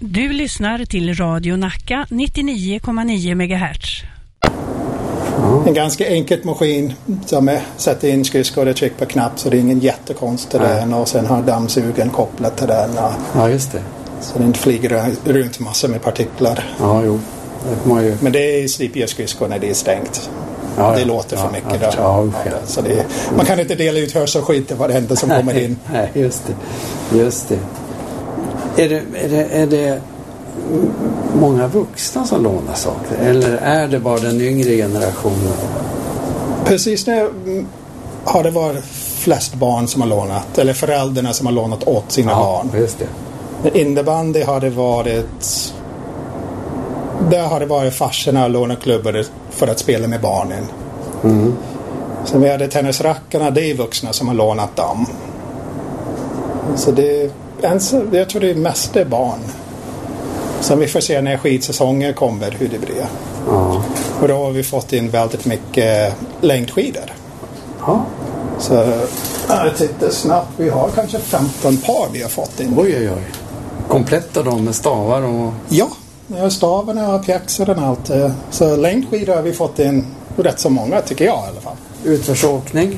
Du lyssnar till Radio Nacka 99,9 MHz. En ganska enkel maskin som är sätter in skridskor och trycker på knapp, så det är ingen jättekonst till den, och sen har dammsugen kopplat till den. Ja, just det. Så det inte flyger runt massor med partiklar. Ja, jo. Men det är slipgärskridskor när det är stängt. Ja, det låter för mycket där. Ja, så man kan inte dela ut hörs och skit varenda som kommer in. Nej, just det. Är det många vuxna som lånar saker, eller är det bara den yngre generationen? Precis nu har det varit flest barn som har lånat, eller föräldrarna som har lånat åt sina barn. Just det. Innebandy har det varit farsorna och låneklubbor för att spela med barnen. Sen vi hade tennisrackarna, det är vuxna som har lånat dem. Så jag tror det är mest är barn. Sen vi får se när skidsäsongen kommer hur det blir. Ja. Och då har vi fått in väldigt mycket längdskidor. Ja. Så jag tittar snabbt, vi har kanske 15 par vi har fått in. Oj. Kompletta dem med stavar och... Ja, stavarna och pjäxorna och allt. Så längdskidor har vi fått in rätt så många, tycker jag i alla fall. Utförsåkning?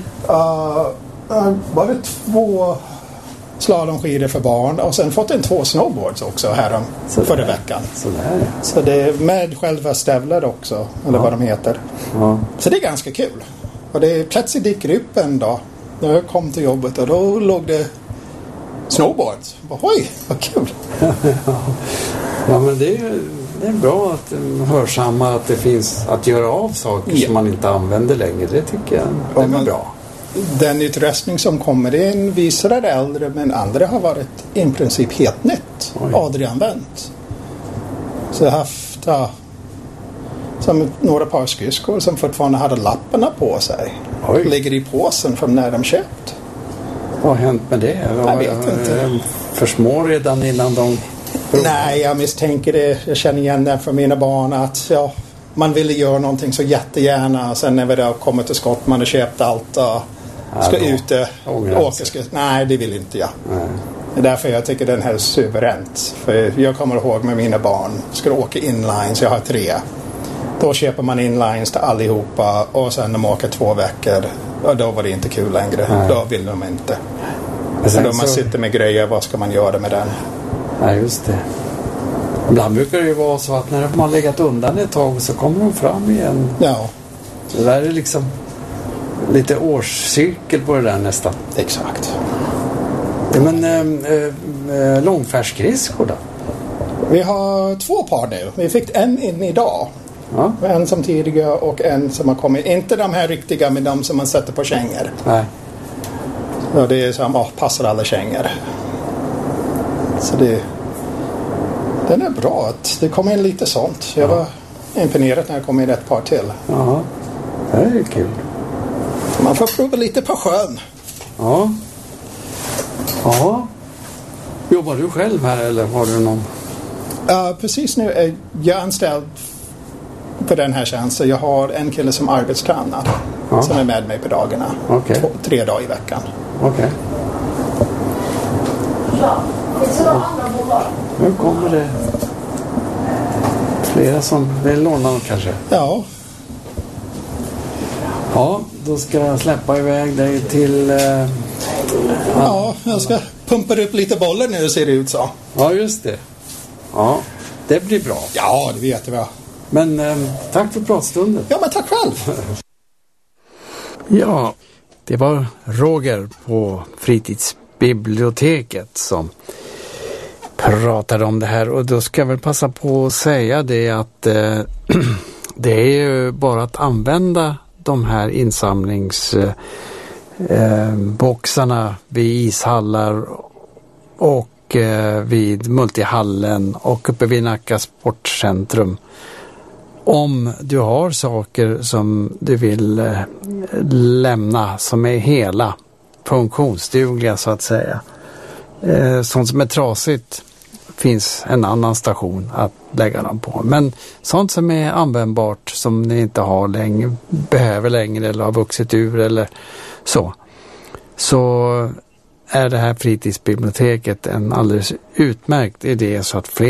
Bara 2 slalomskidor för barn, och sen fått in 2 snowboards också förra veckan. Så det är med själva stävlar också, eller vad de heter. Ja. Så det är ganska kul. Och det är plötsligt dyker upp en dag när jag kom till jobbet, och då låg det snowboards. Oj, vad kul! Ja, men det är bra att hörsamma att det finns att göra av saker som man inte använder längre. Det tycker jag är bra. Den utrustning som kommer in visar det äldre, men andra har varit i princip helt nytt. Aldrig använt. Så jag har haft som några par skridskor som fortfarande hade lapparna på sig. Ligger i påsen från när de köpt. Vad har hänt med det? Jag vet inte. För små redan innan de... Nej, jag misstänker det. Jag känner igen det för mina barn att man ville göra någonting så jättegärna. Sen när vi då kommer till skott, man har köpt allt och ska ut och åka. Nej, det vill inte jag. Nej. Det är därför jag tycker den här är suveränt. För jag kommer ihåg med mina barn, ska åka inlines, jag har 3. Då köper man inlines till allihopa, och sen de åker 2 veckor, och då var det inte kul längre. Nej. Då vill de inte. Så då man sitter med grejer, vad ska man göra med den? Nej, just det. Ibland brukar det ju vara så att när de har legat undan ett tag så kommer de fram igen. Ja. Så det där är liksom lite årscykel på det där nästan. Exakt. Men långfärdsskridskor då? Vi har 2 par nu. Vi fick en in idag. Ja. En som tidigare och en som har kommit. Inte de här riktiga, men de som man sätter på kängor. Nej. Ja, det är som passar alla kängor. Så den är bra. Det kommer in lite sånt. Jag var imponerad när jag kom in ett par till. Ja, det är kul. Man får prova lite på sjön. Ja. Ja. Jobbar du själv här eller har du någon? Precis nu är jag anställd för den här tjänsten. Jag har en kille som arbetstränar som är med mig på dagarna. 3 dagar i veckan. Okej. Nu kommer det flera som vill låna dem kanske. Ja. Ja, då ska jag släppa iväg dig till... Ja, jag ska pumpa upp lite bollar nu, ser det ut så. Ja, just det. Ja, det blir bra. Ja, det vet jag. Men tack för pratstunden. Ja, men tack själv. Ja, det var Roger på fritidsbiblioteket som pratade om det här. Och då ska jag väl passa på att säga det att det är ju bara att använda de här insamlingsboxarna vid ishallar och vid Multihallen och uppe vid Nacka Sportcentrum. Om du har saker som du vill lämna som är hela funktionsdugliga så att säga. Sånt som är trasigt finns en annan station att lägga dem på. Men sånt som är användbart som ni inte har längre, behöver längre eller har vuxit ur eller så är det här fritidsbiblioteket en alldeles utmärkt idé så att fler